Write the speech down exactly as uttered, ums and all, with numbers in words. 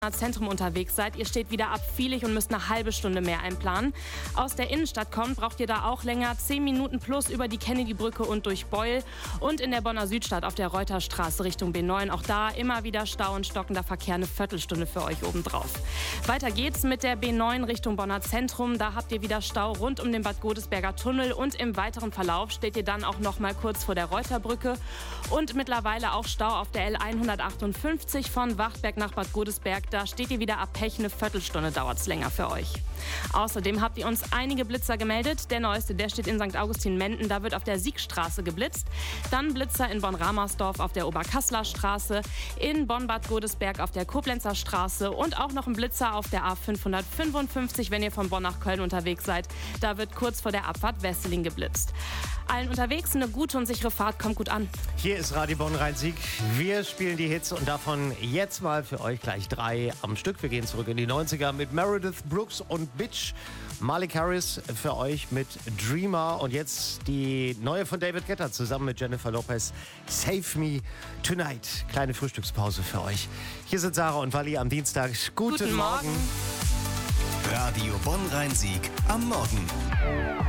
Zentrum unterwegs seid. Ihr steht wieder ab Vielig und müsst eine halbe Stunde mehr einplanen. Aus der Innenstadt kommt, braucht ihr da auch länger. zehn Minuten plus über die Kennedy-Brücke und durch Beul. Und in der Bonner Südstadt auf der Reuterstraße Richtung B neun. Auch da immer wieder Stau und stockender Verkehr, eine Viertelstunde für euch obendrauf. Weiter geht's mit der B neun Richtung Bonner Zentrum. Da habt ihr wieder Stau rund um den Bad Godesberger Tunnel. Und im weiteren Verlauf steht ihr dann auch noch mal kurz vor der Reuterbrücke. Und mittlerweile auch Stau auf der L hundertachtundfünfzig von Wachtberg nach Bad Godesberg. Da steht ihr wieder ab Pech, eine Viertelstunde dauert es länger für euch. Außerdem habt ihr uns einige Blitzer gemeldet. Der neueste, der steht in Sankt Augustin-Menden, da wird auf der Siegstraße geblitzt. Dann Blitzer in Bonn-Ramersdorf auf der Oberkasseler Straße, in Bonn-Bad Godesberg auf der Koblenzer Straße und auch noch ein Blitzer auf der A fünfhundertfünfundfünfzig, wenn ihr von Bonn nach Köln unterwegs seid. Da wird kurz vor der Abfahrt Wesseling geblitzt. Allen unterwegs eine gute und sichere Fahrt, kommt gut an. Hier ist Radio Bonn Rhein-Sieg. Wir spielen die Hits und davon jetzt mal für euch gleich drei am Stück. Wir gehen zurück in die neunziger mit Meredith Brooks und Bitch. Malik Harris für euch mit Dreamer und jetzt die neue von David Guetta zusammen mit Jennifer Lopez, Save Me Tonight. Kleine Frühstückspause für euch. Hier sind Sarah und Wally am Dienstag. Guten, Guten Morgen. Morgen. Radio Bonn Rhein-Sieg am Morgen.